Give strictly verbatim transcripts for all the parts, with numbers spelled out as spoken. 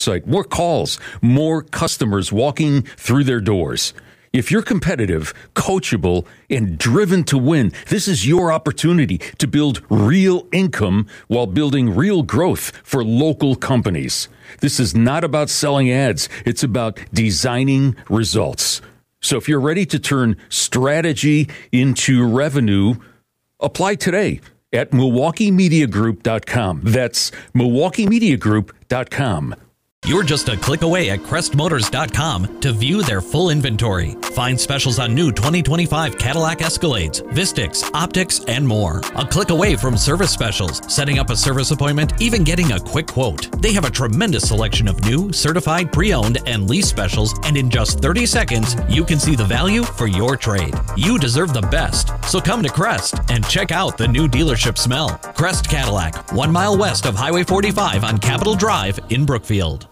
website, more calls, more customers walking through their doors. If you're competitive, coachable, and driven to win, this is your opportunity to build real income while building real growth for local companies. This is not about selling ads. It's about designing results. So if you're ready to turn strategy into revenue, apply today at Milwaukee Media Group dot com. That's Milwaukee Media Group dot com. You're just a click away at Crest Motors dot com to view their full inventory. Find specials on new twenty twenty-five Cadillac Escalades, Vistix, Optics, and more. A click away from service specials, setting up a service appointment, even getting a quick quote. They have a tremendous selection of new, certified, pre-owned, and lease specials, and in just thirty seconds, you can see the value for your trade. You deserve the best, so come to Crest and check out the new dealership smell. Crest Cadillac, one mile west of Highway forty-five on Capitol Drive in Brookfield.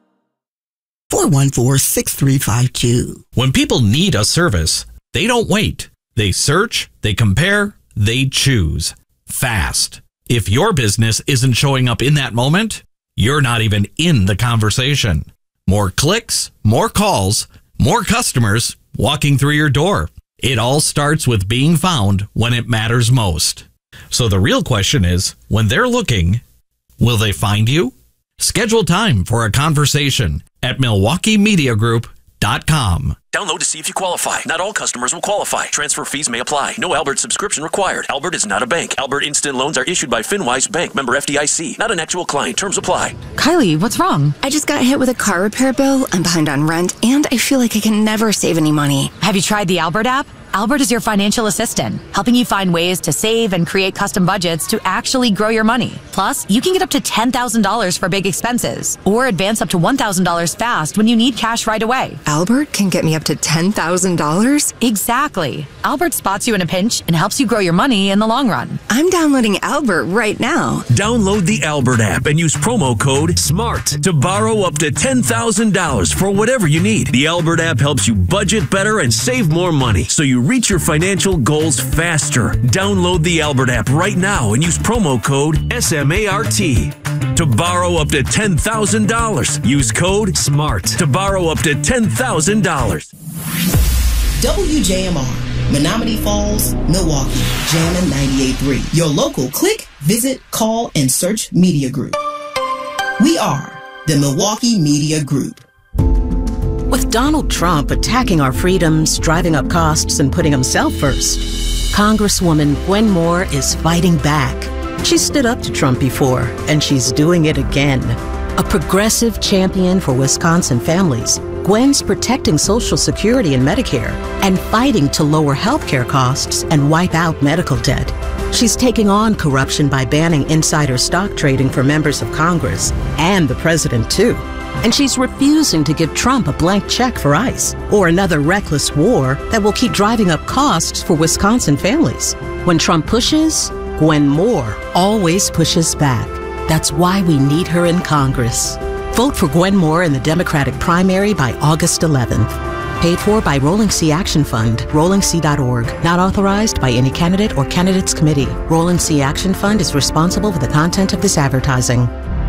four one four, six three five two. When people need a service, they don't wait. They search, they compare, they choose. Fast. If your business isn't showing up in that moment, you're not even in the conversation. More clicks, more calls, more customers walking through your door. It all starts with being found when it matters most. So the real question is, when they're looking, will they find you? Schedule time for a conversation at Milwaukee Media Group dot com. Download to see if you qualify. Not all customers will qualify. Transfer fees may apply. No Albert subscription required. Albert is not a bank. Albert Instant Loans are issued by FinWise Bank, member F D I C. Not an actual client. Terms apply. Kylie, what's wrong? I just got hit with a car repair bill. I'm behind on rent, and I feel like I can never save any money. Have you tried the Albert app? Albert is your financial assistant, helping you find ways to save and create custom budgets to actually grow your money. Plus, you can get up to ten thousand dollars for big expenses or advance up to one thousand dollars fast when you need cash right away. Albert can get me up to ten thousand dollars? Exactly. Albert spots you in a pinch and helps you grow your money in the long run. I'm downloading Albert right now. Download the Albert app and use promo code SMART to borrow up to ten thousand dollars for whatever you need. The Albert app helps you budget better and save more money, so you reach your financial goals faster. Download the Albert app right now and use promo code S M A R T to borrow up to ten thousand dollars. Use code SMART to borrow up to ten thousand dollars. W J M R, Menominee Falls, Milwaukee, Jammin' ninety-eight point three. Your local click, visit, call, and search media group. We are the Milwaukee Media Group. With Donald Trump attacking our freedoms, driving up costs, and putting himself first, Congresswoman Gwen Moore is fighting back. She stood up to Trump before, and she's doing it again. A progressive champion for Wisconsin families, Gwen's protecting Social Security and Medicare and fighting to lower healthcare costs and wipe out medical debt. She's taking on corruption by banning insider stock trading for members of Congress and the president, too. And she's refusing to give Trump a blank check for ICE or another reckless war that will keep driving up costs for Wisconsin families. When Trump pushes, Gwen Moore always pushes back. That's why we need her in Congress. Vote for Gwen Moore in the Democratic primary by August eleventh. Paid for by Rolling Sea Action Fund, rolling sea dot org. Not authorized by any candidate or candidates committee. Rolling Sea Action Fund is responsible for the content of this advertising.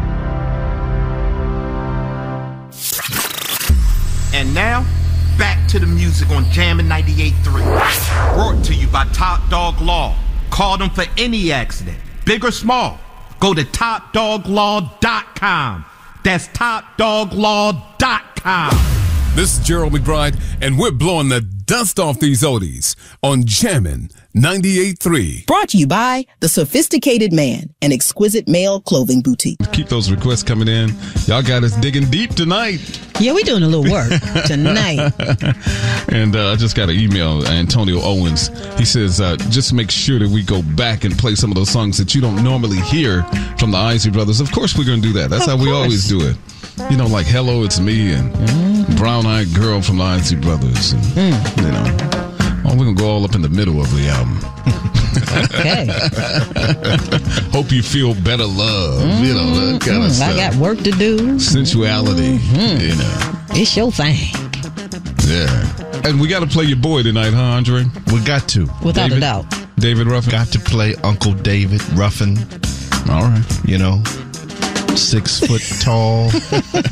And now, back to the music on Jammin' ninety-eight point three. Brought to you by Top Dog Law. Call them for any accident, big or small. Go to top dog law dot com. That's top dog law dot com. This is Gerald McBride, and we're blowing the dust off these oldies on Jammin' ninety-eight point three. Brought to you by The Sophisticated Man, an exquisite male clothing boutique. Keep those requests coming in. Y'all got us digging deep tonight. Yeah, we doing a little work tonight. And uh, I just got an email, Antonio Owens. He says, uh, just make sure that we go back and play some of those songs that you don't normally hear from the Isley Brothers. Of course we're going to do that. That's of how we course. always do it. You know, like Hello, It's Me and mm-hmm. Brown Eyed Girl from the Isley Brothers. And, mm. You know, oh, we're going to go all up in the middle of the album. Okay. Hope you feel better love. Mm-hmm. You know, that kind of stuff. I got work to do. Sensuality. Mm-hmm. You know. It's your thing. Yeah. And we got to play your boy tonight, huh, Andre? We got to. Without David, a doubt. David Ruffin? Got to play Uncle David Ruffin. All right. You know, six foot tall.